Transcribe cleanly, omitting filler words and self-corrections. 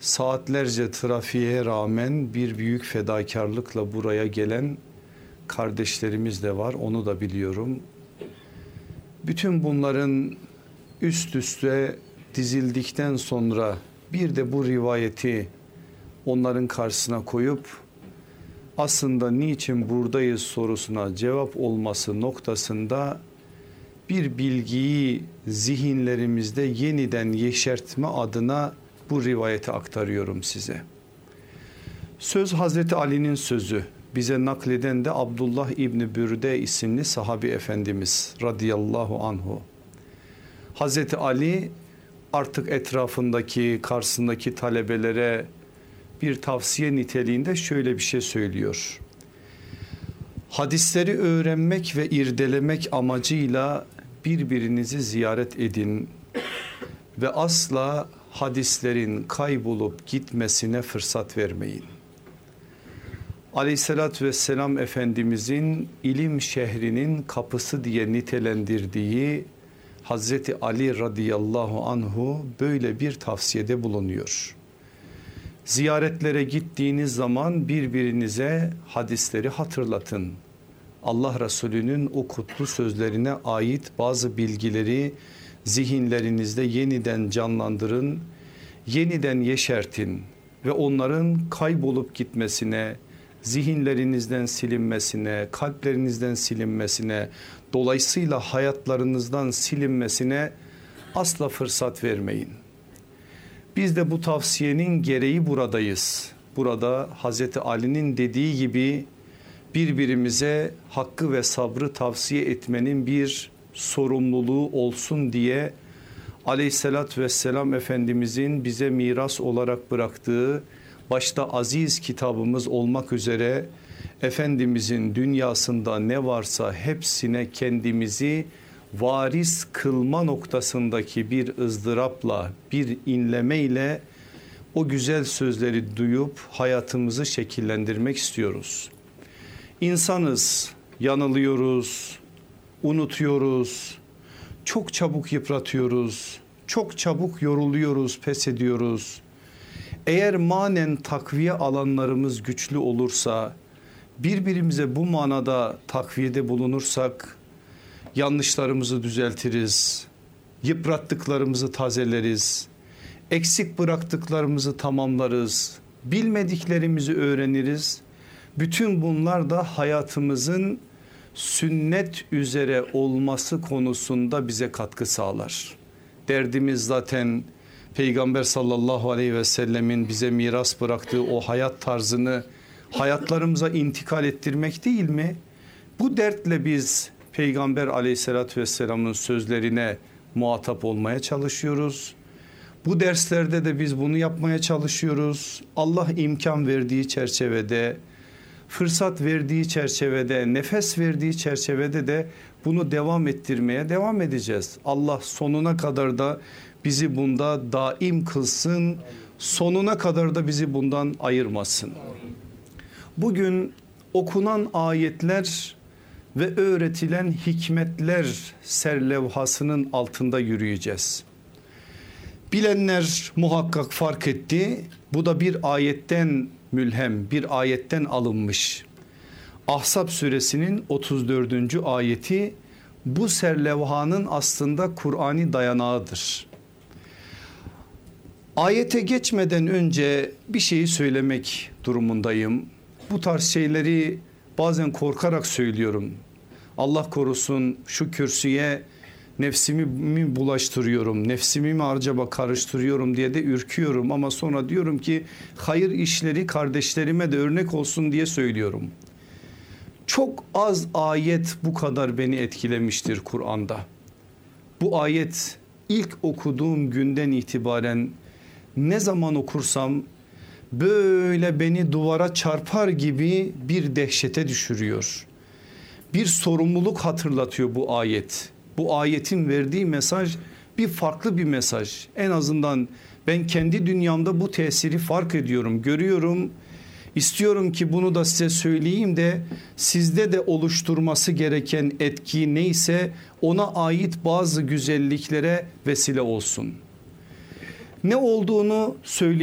Saatlerce trafiğe rağmen bir büyük fedakarlıkla buraya gelen kardeşlerimiz de var, onu da biliyorum. Bütün bunların üst üste dizildikten sonra bir de bu rivayeti onların karşısına koyup aslında niçin buradayız sorusuna cevap olması noktasında bir bilgiyi zihinlerimizde yeniden yeşertme adına bu rivayeti aktarıyorum size. Söz Hazreti Ali'nin sözü, bize nakleden de Abdullah İbni Bürde isimli sahabi efendimiz radıyallahu anhu. Hazreti Ali artık etrafındaki, karşısındaki talebelere bir tavsiye niteliğinde şöyle bir şey söylüyor. Hadisleri öğrenmek ve irdelemek amacıyla birbirinizi ziyaret edin ve asla hadislerin kaybolup gitmesine fırsat vermeyin. Aleyhissalatü vesselam Efendimizin ilim şehrinin kapısı diye nitelendirdiği Hazreti Ali radıyallahu anhu böyle bir tavsiyede bulunuyor. Ziyaretlere gittiğiniz zaman birbirinize hadisleri hatırlatın. Allah Resulü'nün o kutlu sözlerine ait bazı bilgileri zihinlerinizde yeniden canlandırın, yeniden yeşertin ve onların kaybolup gitmesine, zihinlerinizden silinmesine, kalplerinizden silinmesine, dolayısıyla hayatlarınızdan silinmesine asla fırsat vermeyin. Biz de bu tavsiyenin gereği buradayız. Burada Hazreti Ali'nin dediği gibi birbirimize hakkı ve sabrı tavsiye etmenin bir sorumluluğu olsun diye Aleyhissalatü vesselam Efendimizin bize miras olarak bıraktığı başta aziz kitabımız olmak üzere Efendimizin dünyasında ne varsa hepsine kendimizi varis kılma noktasındaki bir ızdırapla, bir inlemeyle o güzel sözleri duyup hayatımızı şekillendirmek istiyoruz. İnsanız, yanılıyoruz, unutuyoruz, çok çabuk yıpratıyoruz, çok çabuk yoruluyoruz, pes ediyoruz. Eğer manen takviye alanlarımız güçlü olursa, birbirimize bu manada takviyede bulunursak yanlışlarımızı düzeltiriz, yıprattıklarımızı tazeleriz, eksik bıraktıklarımızı tamamlarız, bilmediklerimizi öğreniriz. Bütün bunlar da hayatımızın sünnet üzere olması konusunda bize katkı sağlar. Derdimiz zaten Peygamber sallallahu aleyhi ve sellemin bize miras bıraktığı o hayat tarzını hayatlarımıza intikal ettirmek değil mi? Bu dertle biz Peygamber aleyhissalatü vesselamın sözlerine muhatap olmaya çalışıyoruz. Bu derslerde de biz bunu yapmaya çalışıyoruz. Allah imkan verdiği çerçevede, fırsat verdiği çerçevede, nefes verdiği çerçevede de bunu devam ettirmeye devam edeceğiz. Allah sonuna kadar da bizi bunda daim kılsın, sonuna kadar da bizi bundan ayırmasın. Bugün okunan ayetler ve öğretilen hikmetler serlevhasının altında yürüyeceğiz. Bilenler muhakkak fark etti. Bu da bir ayetten mülhem, bir ayetten alınmış. Ahzab suresinin 34. ayeti bu serlevhanın aslında Kur'ani dayanağıdır. Ayete geçmeden önce bir şeyi söylemek durumundayım. Bu tarz şeyleri bazen korkarak söylüyorum. Allah korusun şu kürsüye nefsimi mi bulaştırıyorum, nefsimi mi acaba karıştırıyorum diye de ürküyorum. Ama sonra diyorum ki hayır işleri kardeşlerime de örnek olsun diye söylüyorum. Çok az ayet bu kadar beni etkilemiştir Kur'an'da. Bu ayet ilk okuduğum günden itibaren ne zaman okursam böyle beni duvara çarpar gibi bir dehşete düşürüyor. Bir sorumluluk hatırlatıyor bu ayet. Bu ayetin verdiği mesaj bir farklı bir mesaj. En azından ben kendi dünyamda bu tesiri fark ediyorum, görüyorum. İstiyorum ki bunu da size söyleyeyim de sizde de oluşturması gereken etki neyse ona ait bazı güzelliklere vesile olsun. Ne olduğunu söyleyeyim.